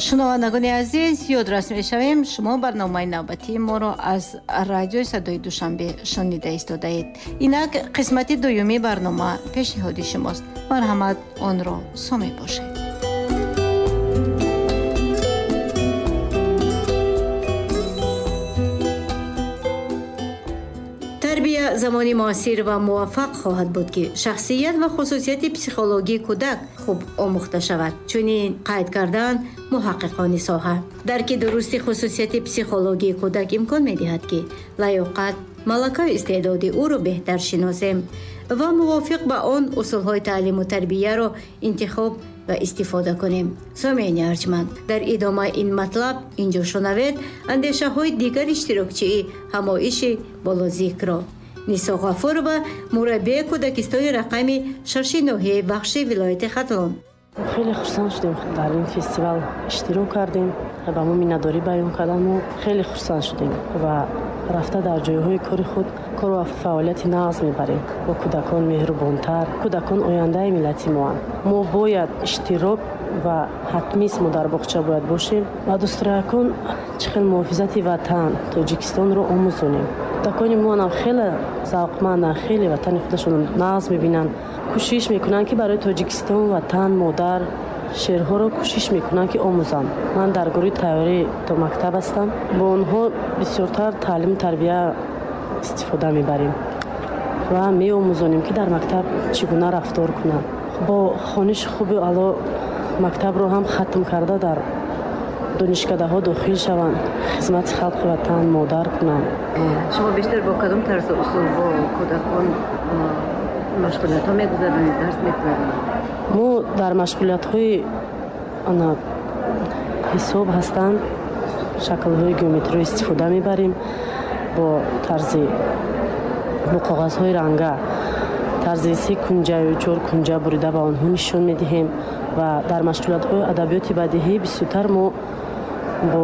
шунавандагони азиз, ёдрас мешавем шумо барномаи навбатии моро аз радиои Садои Душанбе шунида истодаед. Инак қисмати дуюми барнома пешниҳоди шумост. марҳамат онро сомӣ бошед. тарбия замони муассир ва муваффақ хоҳад буд ки шахсият ва хусусияти психологии кӯдак хуб омӯхта шавад. чунин қайд карданд муҳаққиқони соҳа. дарки дурусти хусусияти психологии кӯдак имкон медиҳад ки лаёқат, малакаи истеъдоди ӯро беҳтар шиносем ва мувофиқ ба он усулҳои таълиму тарбияро интихоб ва истифода кунем. сомеъини арҷманд, дар идомаи ин матлаб инҷо шунавед андешаҳои дигар иштирокчии ҳамоиши болозикро. нисо ғафурова, мураббии кӯдакистони рақами шарши ноҳияи бахши вилояти Хатлон. خیلی خرسند شدیم در این فستیوال اشتراک کردیم و با ما مینداری بیان کردیم و خیلی خرسند شدیم و رفته در جایهای کار خود کار و فعالیت ناز میبریم با کودکان مهربانتر. کودکان آینده ملت ما باید اشتراک و حتمی است ما در باغچه باید باشیم و دوستان چقدر محافظت وطن تاجیکستان رو آموزونیم. کودکان ما خیلی ذوقمند، خیلی وطن خودشون ناز میبینن، کوشش میکنن که برای تاجیکستان وطن مادر شعرها رو کوشش میکنن که آموزن. من در گروه تیاری تا مکتب هستم، با اونها بسیارتر تعلیم تربیت استفاده میبریم و می آموزونیم که در مکتب چگونه رفتار کنن. با خوانش خوب اعلی مکتب رو هم ختم کرده در دانشکده ها داخل شوند، خدمت خلق وطن مادر کنند. شما بیشتر با کدام طرز اصول با کودکان مشغولیت ها میگذارید، درس میخونید؟ ما در مشغولیت های حساب هستند، شکل های گیومتری استفاده میبریم، با طرز با کاغذ های رنگه طرز 3 کنجه و 4 کنجه بریده به آنها نشان میدهیم و در مشغولیت های ادبیات بدیهی بسیارتر ما با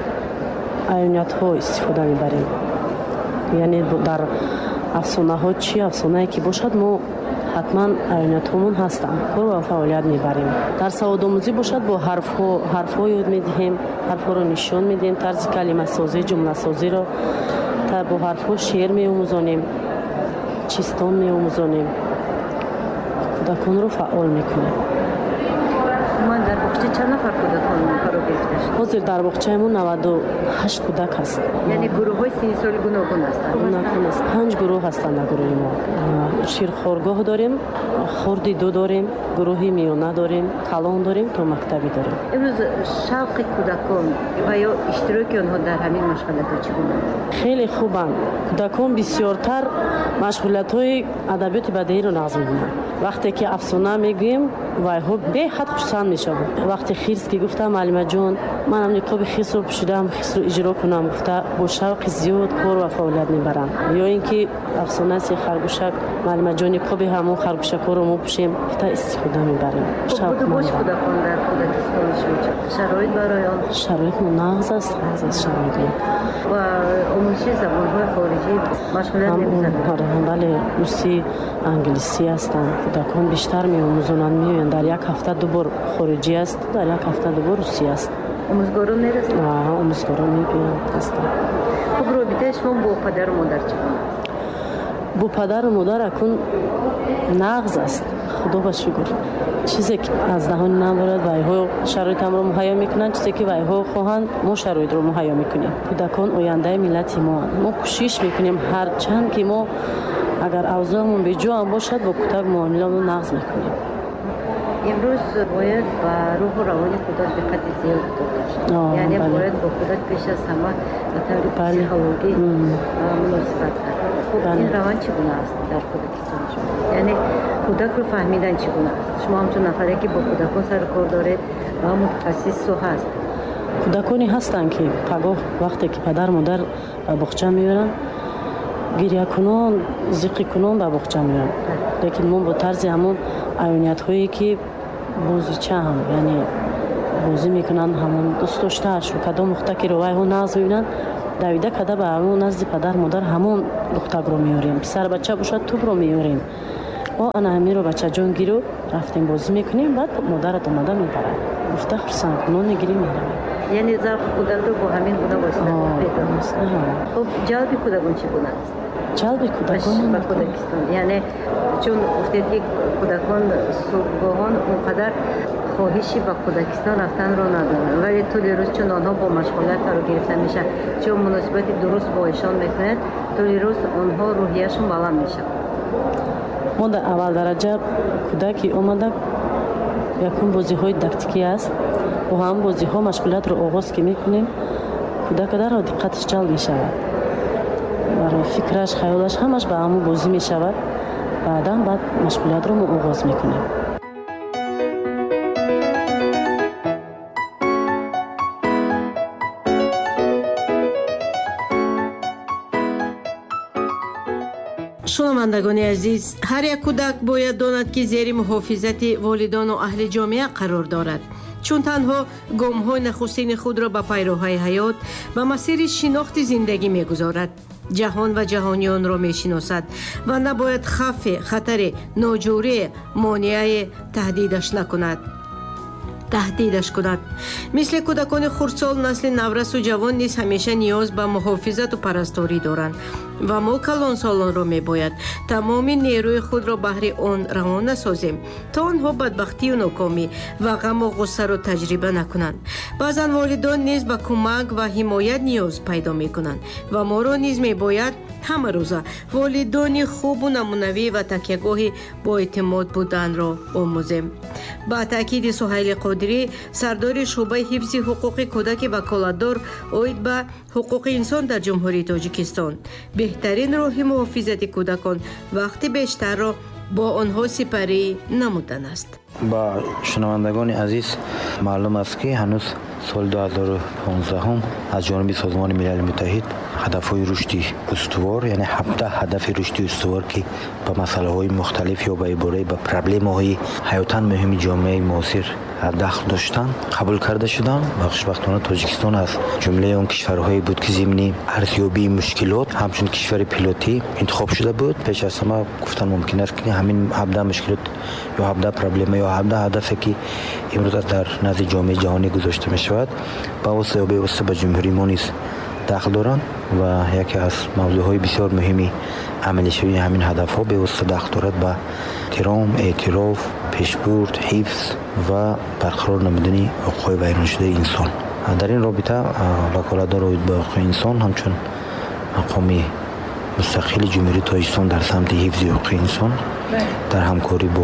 عیونیت ها استفاده میبریم. یعنی در افسانه ها چی افسانه که باشد ما حتما عیونیت هامون هستن، کار و فعالیت میبریم. در سواد آموزی باشد با حرف ها یاد میدهیم، حرف ها رو نشان میدیم، طرز کلمه سازی جمله سازی رو با حرف ها شعر میآموزانیم، چیستان میآموزانیم، کودکان رو فعال میکنیم. من در باغچه چند نفر کودکان کارو گرفته شد؟ حاضر در باغچه ما 98 کودک هست. یعنی گروه های سنی سالی گوناگون هستند؟ گوناگون است. 5 گروه هستند در گروه ما. شیرخوارگاه داریم، خوردی 2 داریم، گروهی میانه داریم، کلان داریم تا مکتبی داریم. امروز شوق کودکان و یا اشتراک آنها در همین مشغولیت‌ها چگونه؟ خیلی خوبند. کودکان بسیارتر مشغولیت‌های ادبیات بدیهی رو نظم می‌کنند. وقتی که افسانه میگیم وای‌ها به حد خوشحال میشن. وقتی خیرس که گفتم معلمه جون من هم نقاب خیس رو پوشیدم، خیس رو اجرا کنم، گفته با شوق زیاد کار و فعالیت میبرن. یا اینکه افسانه سی خرگوشک معلمه جون نقاب همون خرگوشک رو ما پوشیم، گفته استفاده میبریم. شوق باش کودکان در کودکستان شرایط برای آن شرایط ناقص است، شرایط و آموزش زبان‌های خارجی مشغولیت نمی‌کنند. بله، روسی، انگلیسی هستند. کودکان بیشتر می‌آموزند، می‌آیند. در یک هفته 2 بار خارجی است، در یک هفته 2 بار روسی است. آموزگاران می‌رسند؟ نه، آموزگاران می‌بینند هستند. خب رابطه شما با پدر و مادر چگونه؟ با پدر و مادر اکنون نقض است. خدا با شکر. چیزی که از دهان ندارد و ایها شرایط هم رو مهیا میکنند، چیزی که ایها خواهند ما شرایط رو مهیا میکنیم. کودکان آینده ملت ما کوشش میکنیم هر چند که ما اگر اوضاعمون به جا هم باشد با کودک معامله‌مون نقض میکنیم. امروز باید با روح و روان کودک دقت زیاد داشت. یعنی باید با کودک پیش از همه به طور پسیخولوژی مناسبت کرد. خب این روان چگونه است در کودکستان شما؟ یعنی کودک رو فهمیدن چگونه است؟ شما همچون نفری که با کودکان سر کار دارید و متخصص سوحه است. کودکانی هستند که پگاه وقتی که پدر مادر به باغچه میبرن گریه کنان زیقی کنان به باغچه میرن، لیکن ما با طرز همون عیونیت هایی که بازیچه هم یعنی بازی میکنن همون دوست داشتهش و کدام مختکی رو ها ناز میبینن دویده کده به همون نزد پدر مادر همون دختک رو میاریم. پسر بچه باشد توپ رو میاریم о ана ҳамиро бачаҷон гиру рафтем бозӣ мекунем, баъд модарат омада мебарад. гуфта хурсандкунон гирӣ меравем. яъне завқи кӯдакро бо ҳамин гуна восита хуб ҷалби кӯдакон чӣ гуна аст? ҷалби кӯдакон ба кӯдакистон, яъне чун гуфтед ки кӯдакон субҳгоҳон онқадар хоҳиши ба кӯдакистон рафтанро надоранд, вале тӯли рӯз чун онҳо бо машғулият фаро гирифта мешаванд, чун муносибати дуруст бо ишон мекунанд, тӯли рӯз онҳо рӯҳияшон баланд мешавад. мо дар аввал дараҷа кӯдаки омада якум бозиҳои дидактикӣ аст. бо ҳам бозиҳо машғулиятро оғоз ки мекунем, кӯдак дарҳол диққаташ ҷалб мешавад, барои фикраш хаёлаш ҳамаш ба ҳамон бозӣ мешавад. баъдан баъд машғулиятро мо оғоз мекунем. шунавандагони азиз, ҳар як кӯдак бояд донад ки зери муҳофизати волидону аҳли ҷомеа қарор дорад, чун танҳо гомҳои нахустини худро ба пайроҳаи ҳаёт ба масири шинохти зиндагӣ мегузорад, ҷаҳон ва ҷаҳониёнро мешиносад ва набояд хавфе, хатаре, ноҷурие, монеае таҳдидаш кунад. мисли кӯдакони хурдсол, насли наврасу ҷавон низ ҳамеша ниёз ба муҳофизату парасторӣ доранд ва мо калонсолонро мебояд тамоми нерӯи худро баҳри он равона созем, то онҳо бадбахтию нокомӣ ва ғаму ғуссаро таҷриба накунанд. баъзан волидон низ ба кӯмак ва ҳимоят ниёз пайдо мекунанд ва моро низ мебояд ҳама рӯза волидони хубу намунавӣ ва такягоҳи боэътимод буданро омӯзем. ба таъкиди Суҳайли Қодирӣ, сардори шуъбаи ҳифзи ҳуқуқи кӯдаки ваколатдор оид ба ҳуқуқи инсон дар ҷумҳурии Тоҷикистон, беҳтарин роҳи муҳофизати кӯдакон вақти бештарро бо онҳо сипарӣ намудан аст. ба шунавандагони азиз маълум аст ки ҳанӯз соли 2015 аз ҷониби Созмони Милали Муттаҳид ҳадафҳои рушди устувор, яъне 17 ҳадафи рушди устувор ки ба масъалаҳои мухталиф ё ба ибораи ба проблемаҳои ҳаётан муҳими ҷомеаи муосир дахл доштанд, қабул карда шуданд ва хушбахтона Тоҷикистон аз ҷумлаи он кишварҳое буд ки зимни арзёбии мушкилот ҳамчун кишвари пилотӣ интихоб шуда буд. пеш аз ҳама гуфтан мумкин аст ки ҳамин 17 мушкилот ё 17 проблема ё 17 ҳадафе ки имрӯз дар назди ҷомеаи ҷаҳонӣ гузошта мешавад, ба восита ё бевосита ба ҷумҳурии мо низ дахл доранд ва яке аз мавзӯъҳои бисёр муҳими амалишавии ҳамин ҳадафҳо бевосита дахл дорад ба эҳтиром, эътироф, пешбурд, ҳифз ва барқарор намудани ҳуқуқҳои вайроншудаи инсон. дар ин робита ваколатдор оид ба ҳуқуқи инсон ҳамчун мақоми мустақили ҷумҳурии Тоҷикистон дар самти ҳифзи ҳуқуқи инсон дар ҳамкорӣ бо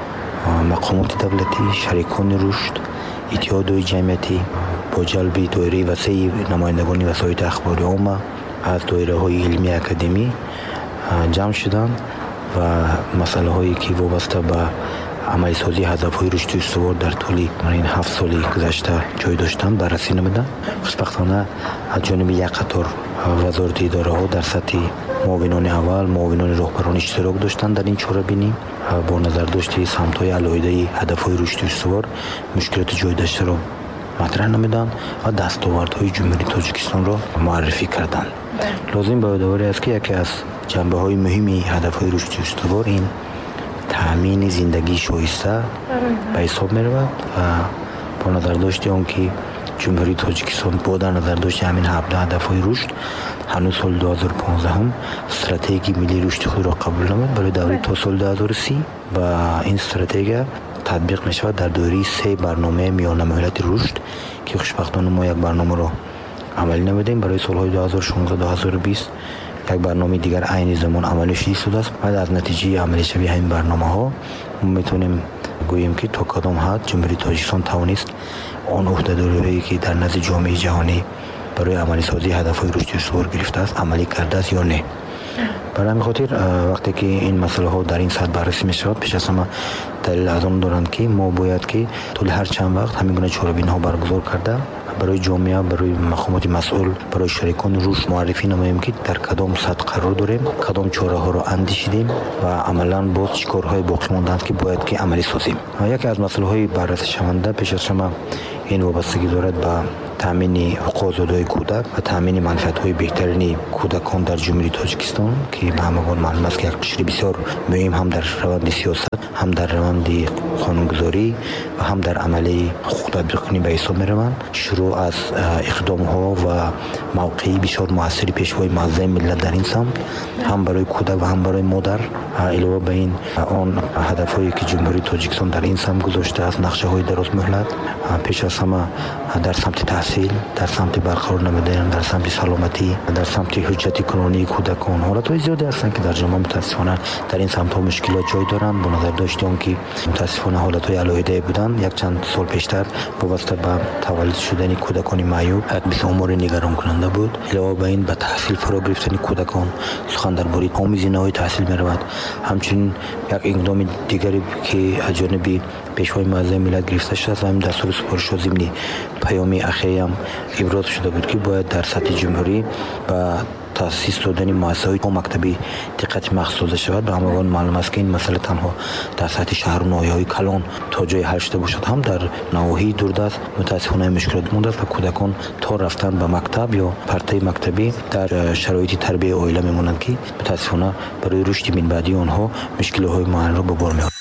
мақомоти давлатӣ, шарикони рушд, иттиҳодҳои ҷамъиятӣ бо ҷалби доираи васеи намояндагони васоити ахбори omma аз доираҳои илмӣ академӣ ҷамъ шуданд ва масъалаҳое ки вобаста ба амалисозии ҳадафҳои рушди устувор дар тӯли ин 7 соли гузашта ҷой доштанд, баррасӣ намуданд. хушбахтона аз ҷониби як қатор вазорати идораҳо дар сатҳи муовинони аввал, муовинони роҳбарон иштирок доштанд дар ин чорабинӣ бо назардошти самтҳои алоҳидаи ҳадафҳои рушди устувор мушкилоти ҷойдаштаро матраҳ намуданд ва дастовардҳои ҷумҳурии Тоҷикистонро муаррифӣ карданд. лозим ба ёдоварӣ аст ки яке аз ҷанбаҳои муҳими ҳадафҳои рушди устувор ин таъмини зиндагии шоиста ба ҳисоб меравад ва бо назардошти он ки ҷумҳурии Тоҷикистон бо дар назардошти ҳамин 17 ҳадафҳои рушд ҳанӯз соли 2015 стратегияи миллии рушди худро қабул намуд барои даври то соли 2030 ва ин стратегия татбиқ мешавад дар доираи 3 барномаи миёнамуҳлати рушд ки хушбахтона мо як барномаро амалӣ намудем барои солҳои 2016-2020, як барномаи дигар айни замон амалӣ шуда истодааст. баъд аз натиҷаи амалишавии ҳамин барномаҳо мо метавонем гӯем ки то кадом ҳад ҷумҳурии Тоҷикистон тавонист он уҳдадориҳое ки дар назди ҷомеаи ҷаҳонӣ барои амалисозии ҳадафҳои рушди устувор гирифтааст амалӣ кардааст ё не. барои ҳамин хотир вақте ки ин масъалаҳо дар ин сатҳ баррасӣ мешавад, пеш аз ҳама далел аз он доранд ки мо бояд ки тӯли ҳар чанд вақт ҳамин гуна чорабиниҳо баргузор карда барои ҷомеа, барои мақомоти масъул, барои шарикони рушд муаррифӣ намоем ки дар кадом сатҳ қарор дорем, кадом чораҳоро андешидем ва амалан боз чӣ корҳое боқӣ мондаанд ки бояд ки амалӣ созем. яке аз масъалаҳои баррасишаванда пеш аз ҳама ин вобастагӣ дорад ба таъмини ҳуқуқ озодиҳои кӯдак ва таъмини манфиатҳои беҳтарини кӯдакон дар ҷумҳурии Тоҷикистон ки ба ҳамагон маълум аст ки як қишри бисёр муҳим ҳам дар раванди сиёсат, ҳам дар раванди қонунгузорӣ ва ҳам дар амалии ҳуқуқ татбиқкунӣ ба ҳисоб мераванд. шурӯъ аз иқдомҳо ва мавқеи бисёр муассири пешвои муаззами миллат дар ин самт, ҳам барои кӯдак ва ҳам барои модар. илова ба ин он ҳадафҳое ки ҷумҳурии Тоҷикистон дар ин самт гузоштааст, нақшаҳои дарозмуҳлат, пеш аз ҳама дар самти таҳсил, дар самти барқарор намудан, дар самти саломатӣ, дар самти ҳуҷҷати кунонии кӯдакон. ҳолатҳои зиёде ҳастанд ки дар ҷомеа мутаассифона дар ин самтҳо мушкилот ҷой доранд. бо назар дошти он ки мутаассифона ҳолатҳои алоҳидае буданд, якчанд сол пештар вобаста ба таваллуд шудани кӯдакони маъюб як бисёр умури нигаронкунанда буд. илова ба ин ба таҳсил фаро гирифтани кӯдакон сухан дар бораи омӯзи наҳои таҳсил меравад. ҳамчунин як иқдоми дигаре ки аз ҷониби пешвои муаззами миллат гирифта шудааст ва ҳамин дастури супоришҳо зимни паёми ахириам иброз шуда буд ки бояд дар сатҳи ҷумҳурӣ ба таъсис додани муассисаҳои мактаби диққати махсус дода шавад. ба ҳамагон маълум аст ки ин масъала танҳо дар сатҳи шаҳру ноҳияҳои калон то ҷое ҳал шуда бошад, ҳам дар навоҳии дурдаст мутаассифона мушкилот мудааст ва кӯдакон то рафтан ба мактаб ё партаи мактабӣ дар шароити тарбияи оила мемонанд ки мутаассифона барои рушди минбаъдии онҳо мушкилотҳои муайянро ба бор меорад.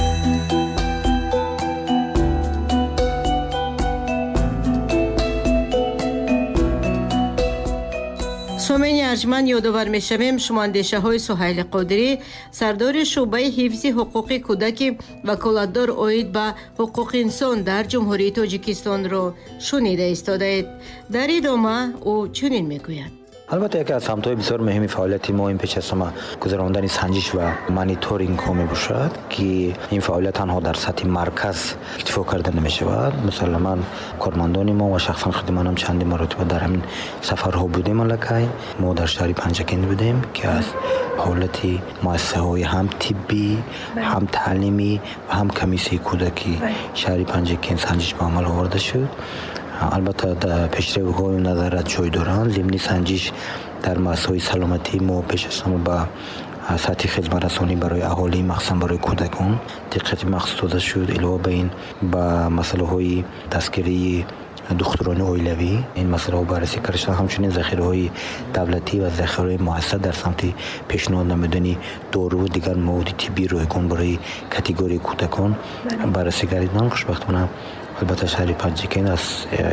сомеъини арҷманд ёдовар мешавем шумо андешаҳои Суҳайли Қодирӣ, сардори шуъбаи ҳифзи ҳуқуқи кӯдаки ваколатдор оид ба ҳуқуқи инсон дар ҷумҳурии Тоҷикистонро шунида истодаед. дар идома ӯ чунин мегӯяд. албатта яке аз самтҳои бисёр муҳими фаъолияти мо ин пеш аз ҳама гузарондани санҷиш ва мониторингҳо мебошад ки ин фаъолият танҳо дар сатҳи марказ иктифо карда намешавад. мусалламан кормандони мо ва шахсан худи манам чандин маротиба дар ҳамин сафарҳо будем. аллакай мо дар шаҳри Панҷакент будем ки аз ҳолати муассисаҳои ҳам тиббӣ, ҳам таълимӣ ва ҳам комиссияи кӯдаки шаҳри Панҷакент санҷиш ба амал оварда шуд. албатта пешравиҳои назарат ҷой доранд. зимни санҷиш дар муассисаҳои саломатӣ мо пеш аз ҳама ба сатҳи хизматрасонӣ барои аҳолӣ, махсусан барои кӯдакон диққати махсус дода шуд. илова ба ин ба масъалаҳои дастгирии духтурони оилавӣ ин масъалаҳо баррасӣ карда шуда, ҳамчунин захираҳои давлатӣ ва захираҳои муассиса дар самти пешниҳод намудани дору дигар маводи тиббии ройгон барои категорияи кӯдакон баррасӣ гардиданд. хушбахтона албатта шаҳри Панҷакент аз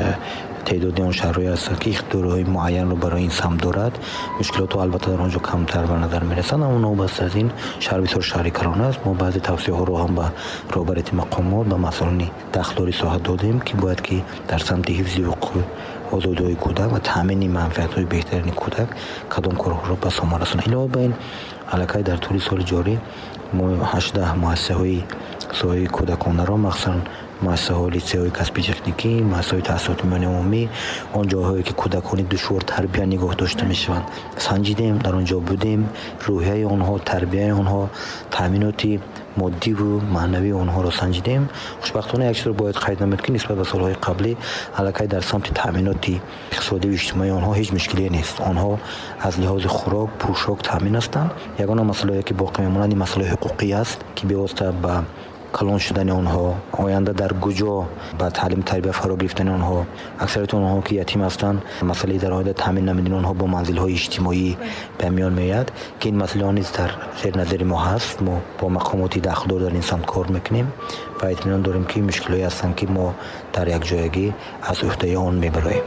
теъдоди он шаҳрҳое ҳастанд ки иқтидорҳои муайянро барои ин самт дорад. мушкилотҳо албатта дар он ҷо камтар ба назар мерасанд, аммо новобаста аз ин шаҳр бисёр шаҳри калон аст. мо баъзе тавсияҳоро ҳам ба роҳбарияти мақомот ба масъулини дахлори соҳа додем ки бояд ки дар самти ҳифзи ҳуқуқи озодиҳои кӯдак ва таъмини манфиатҳои беҳтарини кӯдак кадом корҳоро ба сома расонад. илова ба ин аллакай дар тӯли соли ҷорӣ мо 18 муассисаҳои соҳаи кӯдаконаро махсусан муассисаҳои литсеҳои касби техникӣ, муассисаҳои таҳсилоти миёни умумӣ, он ҷойҳое ки кӯдакони душвор тарбия нигоҳ дошта мешаванд санҷидем, дар он ҷо будем. рӯҳияи онҳо, тарбияи онҳо, таъминоти моддиву маънавии онҳоро санҷидем. хушбахтона як чизро бояд қайд намуд ки нисбат ба солҳои қаблӣ аллакай дар самти таъминоти иқтисодиву иҷтимоии онҳо ҳеҷ мушкилие нест. онҳо аз лиҳози хӯрок, пӯшок таъмин ҳастанд. ягона масъалае ки боқӣ мемонад ин масъалаи ҳуқуқӣ аст ки бевосита ба калон шудани онҳо, оянда дар куҷо ба таълим тарбия фаро гирифтани онҳо, аксарияти онҳо ки ятим ҳастанд, масъалаи дар оянда таъмин намудани онҳо бо манзилҳои иҷтимоӣ ба миён меояд ки ин масъалаҳо низ дар зери назари мо ҳаст. мо бо мақомоти дахлдор дар ин самт кор мекунем ва эътиминон дорем ки мушкилҳое ҳастанд ки мо дар якҷоягӣ аз уҳдаи он мебароем.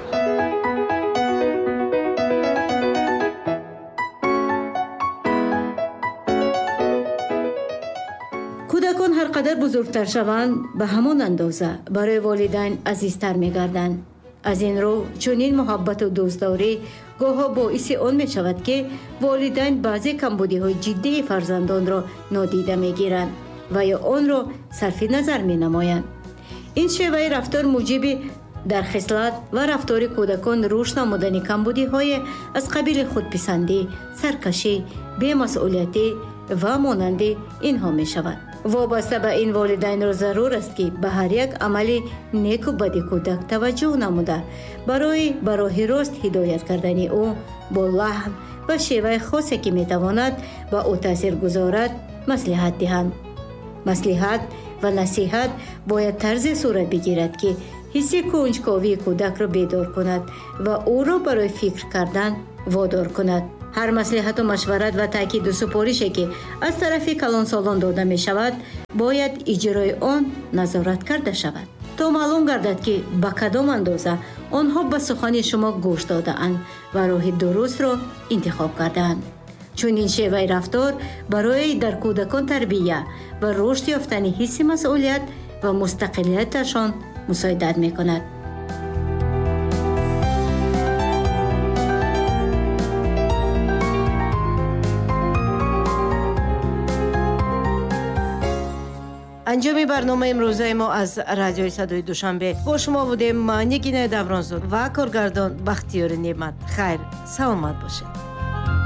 кӯдакон ҳар қадар бузургтар шаванд, ба ҳамон андоза барои волидайн азизтар мегарданд. аз ин рӯ чунин муҳаббату дӯстдорӣ гоҳо боиси он мешавад ки волидайн баъзе камбудиҳои ҷиддии фарзандонро нодида мегиранд ва ё онро сарфи назар менамоянд. ин шеваи рафтор муҷиби дар хислат ва рафтори кӯдакон рушд намудани камбудиҳое аз қабили худписандӣ, саркашӣ, бемасъулиятӣ ва монанди инҳо мешавад. вобаста ба ин волидайнро зарур аст ки ба ҳар як амали неку бади кӯдак таваҷҷӯҳ намуда барои ба роҳи рост ҳидоят кардани ӯ бо лаҳн ва шеваи хосе ки метавонад ба ӯ таъсир гузорад маслиҳат диҳанд. маслиҳат ва насиҳат бояд тарзе сурат бигирад ки ҳисси кунҷковии кӯдакро бедор кунад ва ӯро барои фикр кардан водор кунад. ҳар маслиҳату машварат ва таъкиду супорише ки аз тарафи калонсолон дода мешавад бояд иҷрои он назорат карда шавад, то маълум гардад ки ба кадом андоза онҳо ба сухани шумо гӯш додаанд ва роҳи дурустро интихоб кардаанд. чунин шеваи рафтор барои дар кӯдакон тарбия ва рушд ёфтани ҳисси масъулият ва мустақилияташон мусоидат мекунад. анҷоми барномаи имрӯзаи мо аз радиои садои душанбе бо шумо будем. ман Нигина Давронзод ва коргардон Бахтиёри Неъмат. хайр, саломат бошед.